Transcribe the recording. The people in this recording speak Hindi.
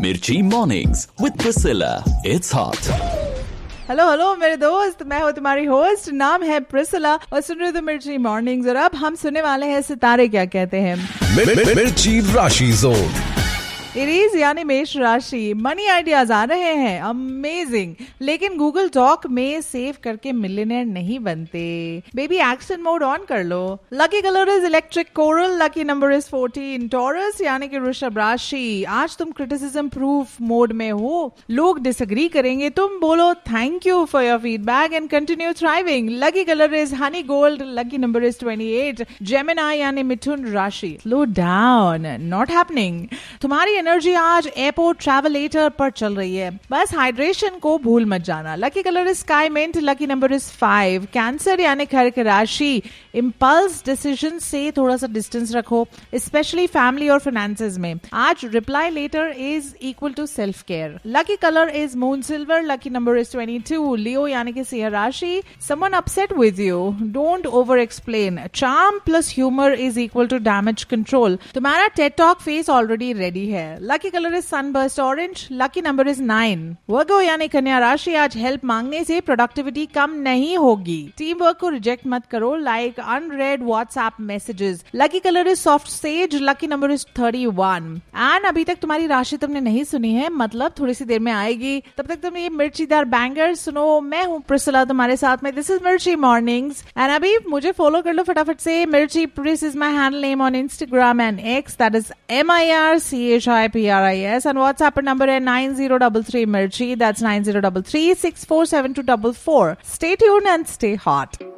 Mirchi Mornings with Priscilla. It's hot. Hello मेरे दोस्त, मैं हूँ तुम्हारी होस्ट, नाम है प्रिसिला और सुन रहे हो मिर्ची मॉर्निंग्स। और अब हम सुनने वाले हैं सितारे क्या कहते हैं। मिर्ची राशि जोन। एरीज यानी मेष राशि। मनी आइडियाज आ रहे हैं, अमेजिंग, लेकिन गूगल डॉक में सेव करके मिलियनेयर नहीं बनते। बेबी एक्शन मोड ऑन कर लो। Lucky colour is electric coral, lucky number is 14। Taurus यानी कि वृषभ राशि, आज तुम क्रिटिसिज्म प्रूफ मोड में हो। लोग डिसएग्री करेंगे, तुम बोलो thank you for your feedback and continue thriving. Lucky colour is Honey gold, lucky number is 28। Gemini यानी मिथुन राशि, स्लो डाउन, नॉट हैपनिंग। तुम्हारी एनर्जी आज एयरपोर्ट ट्रैवलेटर पर चल रही है, बस हाइड्रेशन को भूल मत जाना। Lucky colour is sky mint, lucky number is 5। Cancer यानी कर्क राशि, इंपल्स डिसीजन से थोड़ा सा डिस्टेंस रखो, स्पेशली फैमिली और फाइनेंसेस में। आज reply letter is equal to self care. Lucky colour is moon silver, lucky number is 22। लियो यानी कि सिंह राशि, someone upset with you, don't over explain. Charm plus humour is equal to damage control. तुम्हारा Ted talk face already ready है। Lucky colour is sunburst orange, lucky number is 9। वर्गो यानी कन्या राशि, आज हेल्प मांगने से प्रोडक्टिविटी कम नहीं होगी। टीम वर्क को रिजेक्ट मत करो, like unread WhatsApp messages. Lucky colour is soft says, lucky number is 31। And अभी तक तुम्हारी राशि तुमने नहीं सुनी है, मतलब थोड़ी सी देर में आएगी, तब तक तुम ये मिर्चीदार बैंगर सुनो। मैं हूँ प्रिसिला तुम्हारे साथ में, दिस इज मिर्ची मॉर्निंग्स। एंड अभी मुझे फॉलो कर लो फटाफट से। मिर्ची प्रिस is my handle name on Instagram and x, that is MIRCHIPRIS, and WhatsApp number है 9033 Mirchi, that's 9033 647 244. Stay tuned and stay hot.